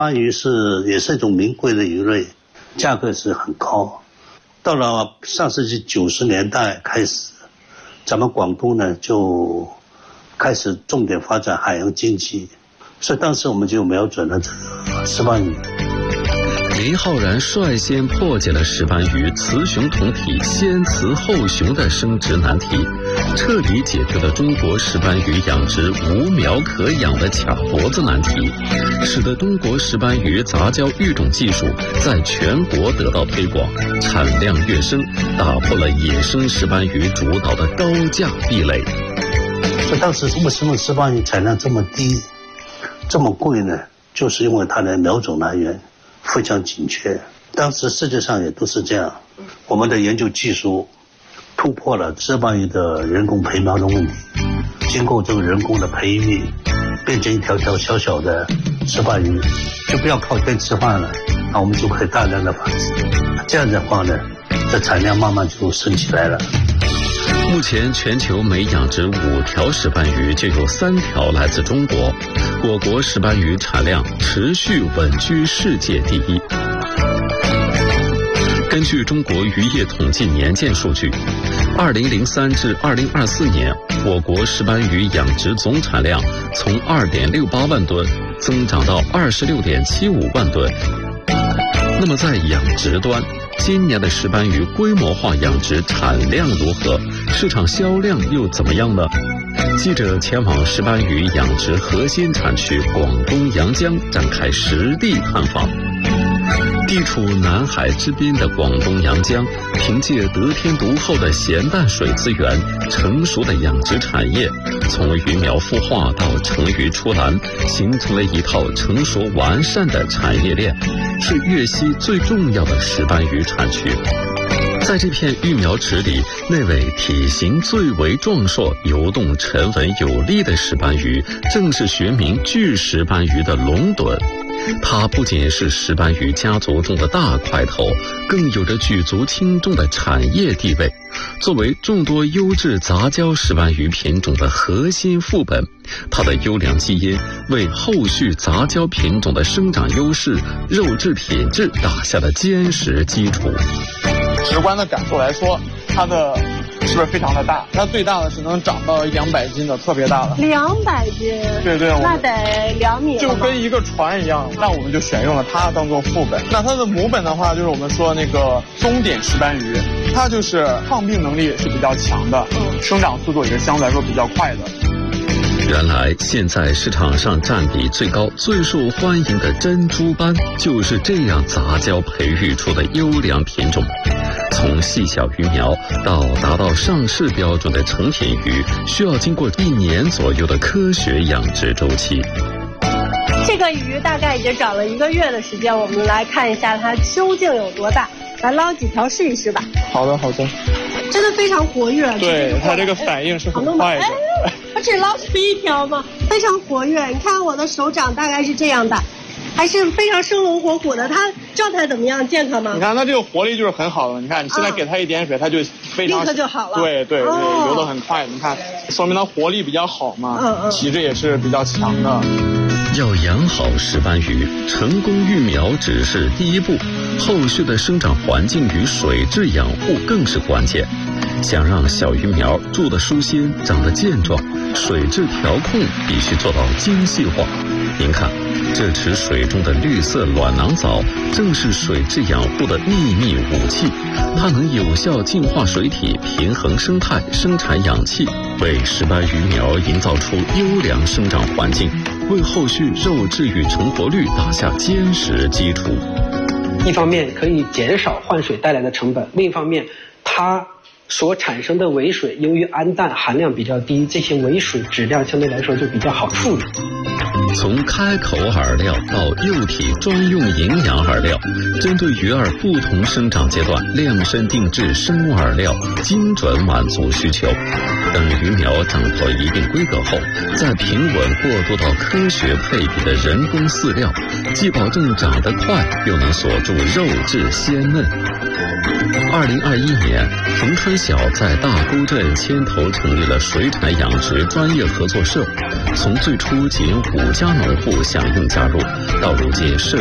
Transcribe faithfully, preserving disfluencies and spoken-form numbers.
鲅鱼是也是一种名贵的鱼类，价格是很高。到了上世纪九十年代开始，咱们广东呢就开始重点发展海洋经济，所以当时我们就瞄准了这个石斑鱼。 林浩然率先破解了石斑鱼雌雄同体、先雌后雄的生殖难题，彻底解决了中国石斑鱼养殖无苗可养的卡脖子难题，使得中国石斑鱼杂交育种技术在全国得到推广，产量跃升，打破了野生石斑鱼主导的高价壁垒。 所以当时为什么石斑鱼产量这么低、这么贵呢？就是因为它的苗种来源非常紧缺，当时世界上也都是这样。我们的研究技术突破了石斑鱼的人工培苗的问题，经过这个人工的培育，变成一条条小小的石斑鱼，就不要靠天吃饭了，那我们就可以大量的繁殖。这样的话呢，这产量慢慢就升起来了。 目前全球每养殖五条石斑鱼就有三条来自中国，我国石斑鱼产量持续稳居世界第一。根据中国渔业统计年鉴数据，二零零三至二零二四年，我国石斑鱼养殖总产量从二点六八万吨增长到二十六点七五万吨。那么在养殖端，今年的石斑鱼规模化养殖产量如何？市场销量又怎么样呢？记者前往石斑鱼养殖核心产区广东阳江展开实地探访。地处南海之滨的广东阳江，凭借得天独厚的咸淡水资源，成熟的养殖产业，从鱼苗孵化到成鱼出栏，形成了一套成熟完善的产业链，是粤西最重要的石斑鱼产区。在这片育苗池里，那位体型最为壮硕、游动沉稳有力的石斑鱼，正是学名巨石斑鱼的龙趸。它不仅是石斑鱼家族中的大块头，更有着举足轻重的产业地位。作为众多优质杂交石斑鱼品种的核心副本，它的优良基因为后续杂交品种的生长优势、肉质品质打下了坚实基础。 直观的感受来说，它的是不是非常的大？它最大的是能长到两百斤的，特别大的。 两百斤？对对，那得两米了。 就跟一个船一样。那我们就选用了它当做副本。那它的母本的话，就是我们说那个棕点石斑鱼，它就是抗病能力是比较强的，嗯，生长速度也是相对来说比较快的。 原来现在市场上占比最高、最受欢迎的珍珠斑，就是这样杂交培育出的优良品种。从细小鱼苗到达到上市标准的成品鱼，需要经过一年左右的科学养殖周期。 这个鱼大概已经长了一个月的时间，我们来看一下它究竟有多大。来捞几条试一试吧。 好的，好的。 真的非常活跃。 对，它这个反应是很快的。 我只捞出一条吗？非常活跃。你看我的手掌大概是这样大，还是非常生龙活虎的。它状态怎么样？健康吗？ 你看它这个活力就是很好的。你看你现在给它一点水，它就非常立刻就好了。 对对对，哦、游得很快。你看，说明它活力比较好嘛，嗯嗯，体质也是比较强的。 要养好石斑鱼，成功育苗只是第一步，后续的生长环境与水质养护更是关键。想让小鱼苗住得舒心、长得健壮，水质调控必须做到精细化。您看，这池水中的绿色卵囊藻正是水质养护的秘密武器，它能有效净化水体，平衡生态，生产氧气，为石斑鱼苗营造出优良生长环境，为后续肉质与成活率打下坚实基础。 一方面可以减少换水带来的成本，另一方面它所产生的尾水由于氨氮含量比较低，这些尾水质量相对来说就比较好处理。 从开口饵料到幼体专用营养饵料，针对鱼儿不同生长阶段量身定制生物饵料，精准满足需求。等鱼苗长到一定规格后，再平稳过渡到科学配比的人工饲料，既保证长得快，又能锁住肉质鲜嫩。二零二一年，冯春晓在大沟镇牵头成立了水产养殖专业合作社，从最初仅五家农户响应加入，到如今社